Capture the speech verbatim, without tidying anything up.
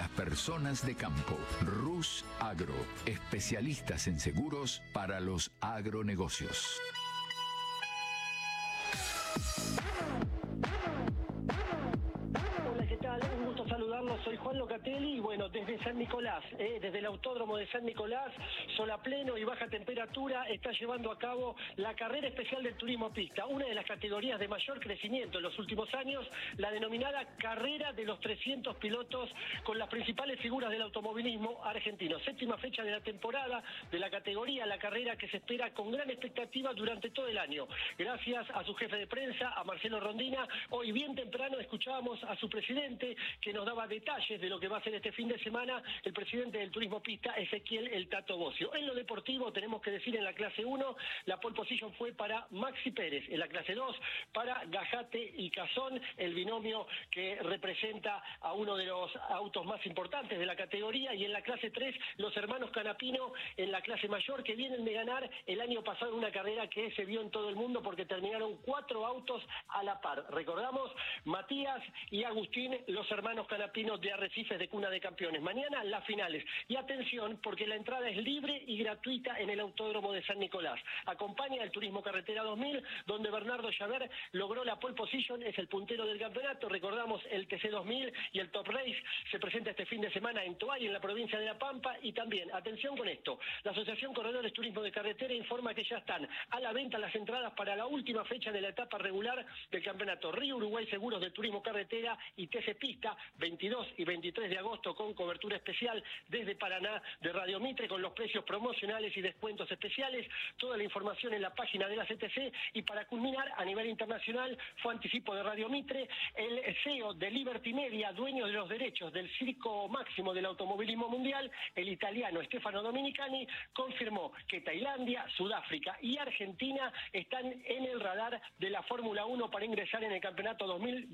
las personas de campo. Rus Agro, especialistas en seguros para los agronegocios. Hola, ¿qué tal? Un gusto saludarlos. Soy Juan Locatelli y bueno, desde San Nicolás, eh, desde el Autódromo de San Nicolás, sol a pleno y baja temperatura, está llevando a cabo la carrera especial del turismo pista, una de las categorías de mayor crecimiento en los últimos años, la denominada carrera de los trescientos pilotos con las principales figuras del automovilismo argentino. Séptima fecha de la temporada de la categoría, la carrera que se espera con gran expectativa durante todo el año. Gracias a su jefe de prensa, a Marcelo Rondina, hoy bien temprano escuchábamos a su presidente que nos daba detalles de lo que va a ser este fin de semana, el presidente del turismo pista, Ezequiel El Tato Bocio. En lo deportivo, tenemos que decir, en la clase uno, la pole position fue para Maxi Pérez, en la clase dos, para Gajate y Cazón, el binomio que representa a uno de los autos más importantes de la categoría, y en la clase tres, los hermanos Canapino, en la clase mayor, que vienen de ganar el año pasado una carrera que se vio en todo el mundo porque terminaron cuatro autos a la par. Recordamos, Matías y Agustín, los hermanos Canapino de Arrecifes, de cuna de campeones. Mañana las finales. Y atención, porque la entrada es libre y gratuita en el Autódromo de San Nicolás. Acompaña el Turismo Carretera dos mil, donde Bernardo Llaver logró la pole position, es el puntero del campeonato. Recordamos, el T C dos mil y el Top Race se presenta este fin de semana en Toay, en la provincia de La Pampa. Y también, atención con esto, la Asociación Corredores Turismo de Carretera informa que ya están a la venta las entradas para la última fecha de la etapa regular del campeonato Río Uruguay Seguros de Turismo Carretera y T C Pista, veintidós y veintitrés de agosto, con cobertura especial desde Paraná de Radio Mitre, con los precios promocionales y descuentos especiales. Toda la información en la página de la C T C. Y para culminar, a nivel internacional, fue anticipo de Radio Mitre, el C E O de Liberty Media, dueño de los derechos del circo máximo del automovilismo mundial, el italiano Stefano Domenicani, confirmó que Tailandia, Sudáfrica y Argentina están en el radar de la Fórmula uno para ingresar en el campeonato dos mil